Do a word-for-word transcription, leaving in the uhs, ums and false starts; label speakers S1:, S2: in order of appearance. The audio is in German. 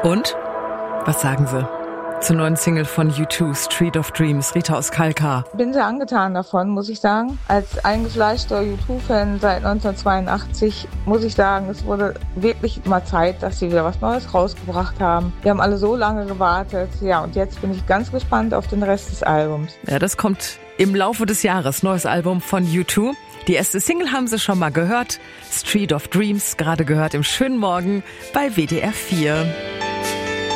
S1: Und? Was sagen Sie zur neuen Single von U zwei, Street of Dreams, Rita aus Kalkar?
S2: Bin sehr angetan davon, muss ich sagen. Als eingefleischter U zwei Fan seit neunzehnhundertzweiundachtzig muss ich sagen, es wurde wirklich mal Zeit, dass sie wieder was Neues rausgebracht haben. Wir haben alle so lange gewartet. Ja, und jetzt bin ich ganz gespannt auf den Rest des Albums.
S1: Ja, das kommt im Laufe des Jahres. Neues Album von U zwei. Die erste Single haben Sie schon mal gehört. Street of Dreams, gerade gehört im schönen Morgen bei W D R vier.